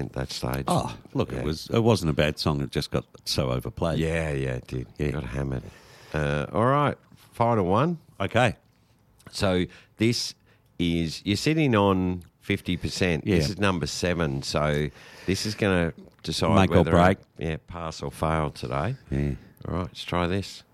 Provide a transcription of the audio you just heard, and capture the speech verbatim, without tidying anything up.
at that stage. Oh, look, Yeah. it was it wasn't a bad song. It just got so overplayed. Yeah, yeah, it did. Yeah. Got hammered. Uh, all right, final one. Okay. So this is, you're sitting on fifty percent. Yeah. This is number seven. So this is going to decide Make or whether break. I, yeah, pass or fail today. Yeah. All right, let's try this.